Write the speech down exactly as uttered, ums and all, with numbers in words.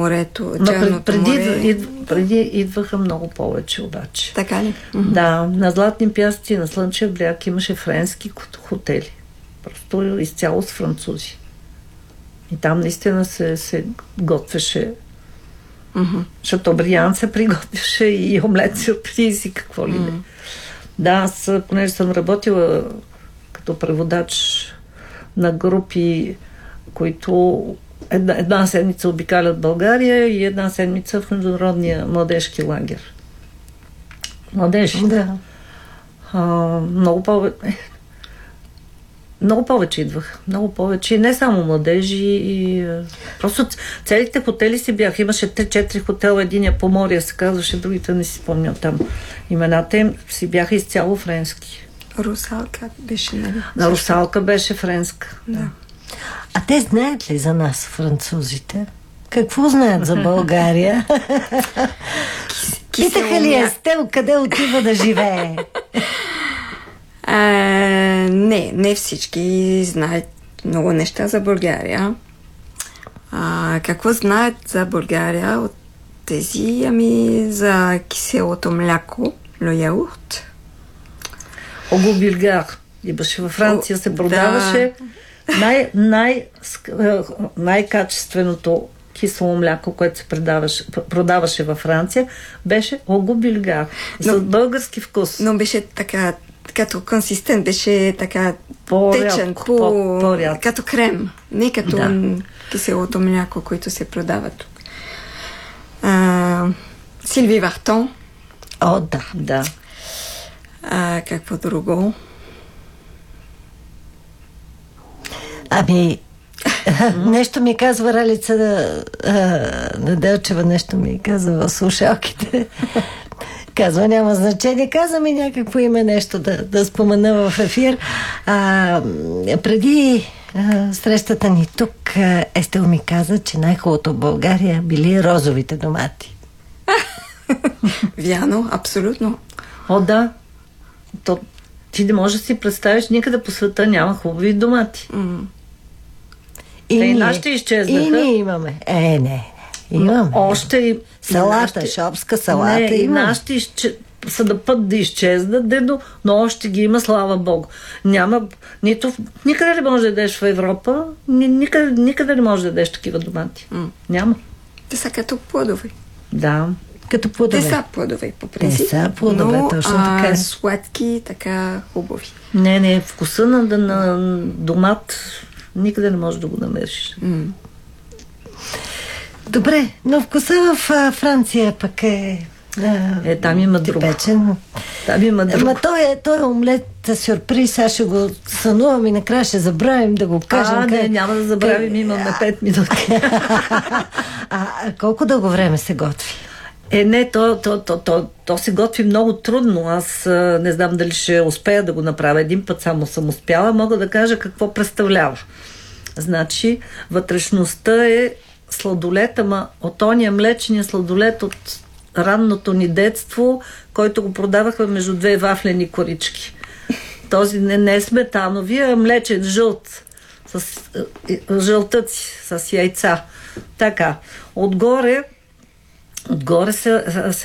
морето, Но Черното преди, море. Ид, преди идваха много повече обаче. Така ли? Да, на Златни пясъци, на Слънчев бряг имаше френски хотели. Просто изцяло с французи. И там наистина се, се готвеше. Mm-hmm. Шатобриан се приготвяше и омлет сюрприз и какво ли не. Mm-hmm. Да, аз, понеже съм работила като преводач на групи, които една, една седмица обикалят България и една седмица в международния младежки лагер. Младежи. Да. А, много повече. Много повече идвах. Много повече. И не само младежи. И... Просто целите хотели си бяха. Имаше три-четири хотела. Единия по море се казваше, другите не си спомням там. Имената им си бяха изцяло френски. Русалка беше, нали? На Русалка беше френска. Да. А те знаят ли за нас, французите? Какво знаят за България? Питаха ли Естел къде отива да живее? А, не, не всички знаят много неща за България. А, какво знаят за България от тези? Ами за киселото мляко, лояурт. Ого Бюлгар. Имаше във Франция, се продаваше да. най, най, най-качественото кисело мляко, което се продаваше, продаваше във Франция, беше Ого Бюлгар. С български вкус. Но беше така, като консистент, беше така по-рядко, течен, по, по, като крем. Не като да. киселото мляко, което се продава тук. А, Силви Вартон. О, да, да. А, какво друго? Ами, нещо ми казва Ралица Неделчева, нещо ми казва в слушалките. Казва, няма значение. Каза ми някакво име нещо да, да спомена в ефир. А, преди а, срещата ни тук, Естел ми каза, че най-хубавото в България били розовите домати. Вярно, абсолютно. О, да. То, ти не можеш да си представиш, никъде по света няма хубави домати. Mm. И, и нашите изчезнаха. И ние имаме. Е, не. Имаме. Още и... Салата, нашите, шопска салата. Не, и нашите изче... са да път да изчезнат, дедо, но още ги има, слава Богу. Няма... Нито... Никъде не може да ядеш в Европа, никъде, никъде не може да ядеш такива домати. Mm. Няма. Те са като плодове. Да. Като плодове. Те са плодове, по принцип. Те са плодове, но, точно а, така. сладки, така хубави. Не, не, вкуса на, на домат никъде не можеш да го намериш. Mm. Добре, но вкуса в а, Франция пък е... А, е, там има друг. Типечен. Там има друг. Ама той е, той е омлет сюрприз, аз ще го сънувам и накрая ще забравим да го кажем. А, къде... не, няма да забравим, къде... имаме пет минути. а, а колко дълго време се готви? Е, не, то, то, то, то, то се готви много трудно. Аз а, не знам дали ще успея да го направя. Един път само съм успяла. Мога да кажа какво представлява. Значи, вътрешността е сладолет, ама от ония млечния сладолет от ранното ни детство, който го продаваха между две вафлени корички. Този не, не е сметановия, а млечен жълт. С жълтъци, с яйца. Така. Отгоре Отгоре се, се